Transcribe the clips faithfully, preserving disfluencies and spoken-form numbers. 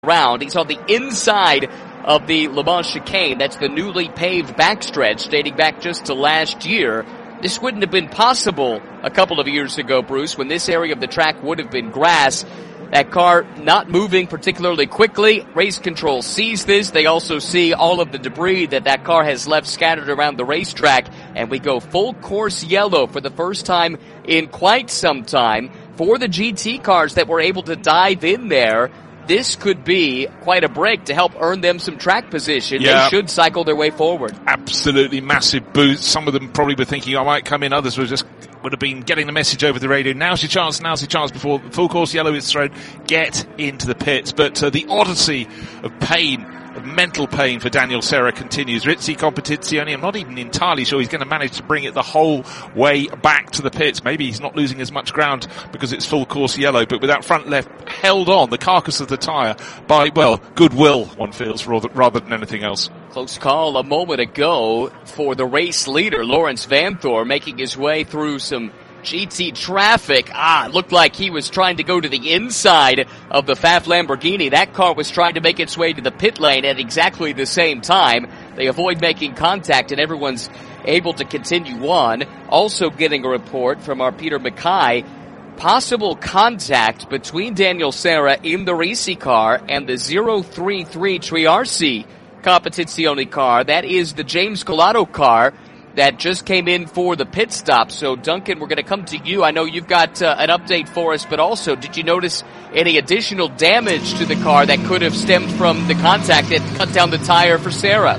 Round. He's on the inside of the Le Mans chicane. That's the newly paved backstretch dating back just to last year. This wouldn't have been possible a couple of years ago, Bruce, when this area of the track would have been grass. That car not moving particularly quickly. Race control sees this. They also see all of the debris that that car has left scattered around the racetrack. And we go full course yellow for the first time in quite some time for the G T cars that were able to dive in there. This could be quite a break to help earn them some track position. Yeah. They should cycle their way forward. Absolutely massive boost. Some of them probably were thinking I might come in. Others were just would have been getting the message over the radio. Now's your chance, now's your chance before full course yellow is thrown. Get into the pits. But uh, the odyssey of pain, of mental pain for Daniel Serra continues. Rizzi Competizione, I'm not even entirely sure he's going to manage to bring it the whole way back to the pits. Maybe he's not losing as much ground because it's full course yellow, but with that front left held on, the carcass of the tyre, by, well, goodwill, one feels, rather, rather than anything else. Close call a moment ago for the race leader, Laurens Vanthoor, making his way through some G T traffic. Ah, it looked like he was trying to go to the inside of the F A F Lamborghini. That car was trying to make its way to the pit lane at exactly the same time. They avoid making contact and everyone's able to continue on. Also getting a report from our Peter Mackay. Possible contact between Daniel Serra in the Risi car and the zero three three Triarsi Competizione car. That is the James Calado car that just came in for the pit stop. So, Duncan, we're going to come to you. I know you've got uh, an update for us, but also, did you notice any additional damage to the car that could have stemmed from the contact that cut down the tire for Serra?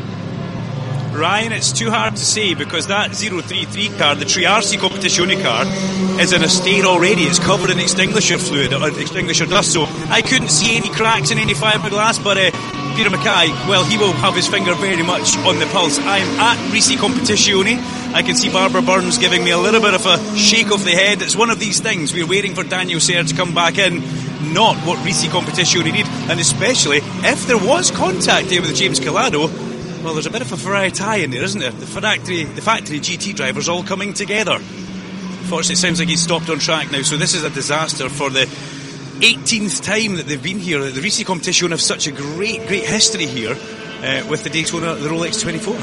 Ryan, it's too hard to say because that zero three three car, the Triarsi Competizione car, is in a state already. It's covered in extinguisher fluid, or extinguisher dust, so I couldn't see any cracks in any fiberglass, but uh, Peter Mackay, well, he will have his finger very much on the pulse. I'm at Risi Competizione. I can see Barbara Burns giving me a little bit of a shake of the head. It's one of these things. We're waiting for Daniel Serra to come back in. Not what Risi Competizione need, and especially if there was contact there with James Calado. Well, there's a bit of a Ferrari tie in there, isn't there? The factory, the factory G T drivers all coming together. Unfortunately, it sounds like he's stopped on track now, so this is a disaster for the eighteenth time that they've been here. The Risi Competizione have such a great, great history here uh, with the Daytona, the Rolex twenty-four.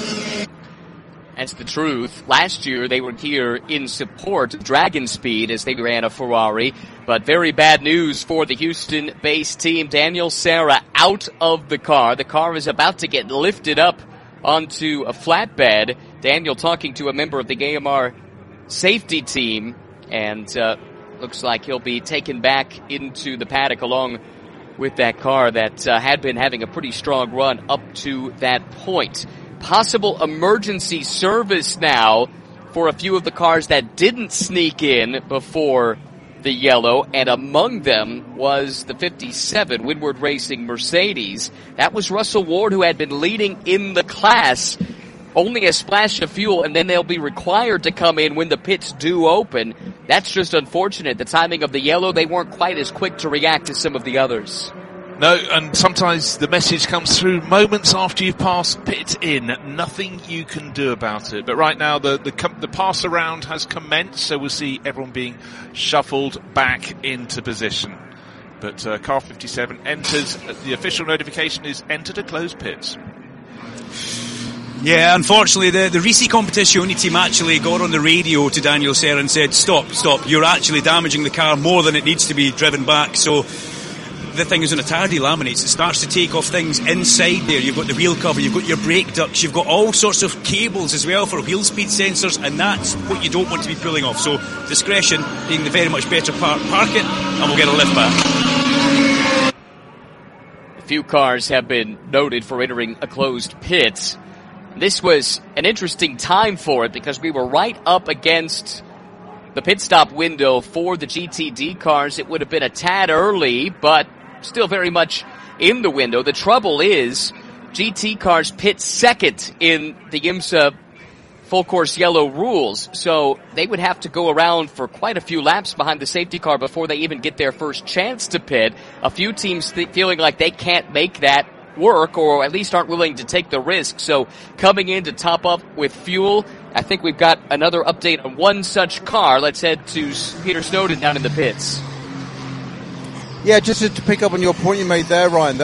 That's the truth. Last year, they were here in support of Dragon Speed as they ran a Ferrari. But very bad news for the Houston-based team. Daniel Serra out of the car. The car is about to get lifted up onto a flatbed. Daniel talking to a member of the A M R safety team. And uh, looks like he'll be taken back into the paddock along with that car that uh, had been having a pretty strong run up to that point. Possible emergency service now for a few of the cars that didn't sneak in before the yellow, and among them was the fifty-seven Windward Racing Mercedes. That was Russell Ward, who had been leading in the class. Only a splash of fuel, and then they'll be required to come in when the pits do open. That's just unfortunate. The timing of the yellow, they weren't quite as quick to react as some of the others. No, and sometimes the message comes through moments after you've passed pit in. Nothing you can do about it. But right now, the, the, the pass around has commenced, so we'll see everyone being shuffled back into position. But uh, car fifty-seven enters, the official notification is enter to close pits. Yeah, unfortunately, the, the Risi Competizione team actually got on the radio to Daniel Serra and said, stop, stop, you're actually damaging the car more than it needs to be driven back. So the thing is, when a tyre delaminates, it starts to take off things inside there. You've got the wheel cover, you've got your brake ducts, you've got all sorts of cables as well for wheel speed sensors, and that's what you don't want to be pulling off. So discretion being the very much better part. Park it, and we'll get a lift back. A few cars have been noted for entering a closed pit. This was an interesting time for it because we were right up against the pit stop window for the G T D cars. It would have been a tad early, but still very much in the window. The trouble is, G T cars pit second in the IMSA full course yellow rules, so they would have to go around for quite a few laps behind the safety car before they even get their first chance to pit. A few teams th- feeling like they can't make that work, or at least aren't willing to take the risk. So coming in to top up with fuel, I think we've got another update on one such car. Let's head to Peter Snowden down in the pits. Yeah, just to pick up on your point you made there, Ryan,